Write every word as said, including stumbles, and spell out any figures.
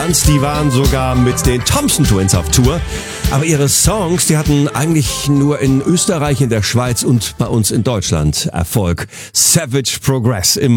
Die waren sogar mit den Thompson Twins auf Tour. Aber ihre Songs, die hatten eigentlich nur in Österreich, in der Schweiz und bei uns in Deutschland Erfolg. Savage Progress im